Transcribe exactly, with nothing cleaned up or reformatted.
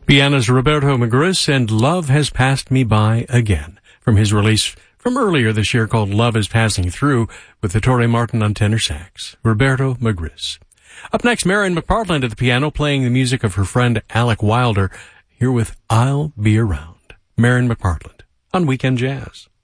Piano's Roberto Magris and Love Has Passed Me By Again, from his release from earlier this year called Love Is Passing Through, with Ettore Martin on tenor sax. Roberto Magris. Up next, Marion McPartland at the piano, playing the music of her friend Alec Wilder, here with I'll Be Around. Marion McPartland on Weekend Jazz.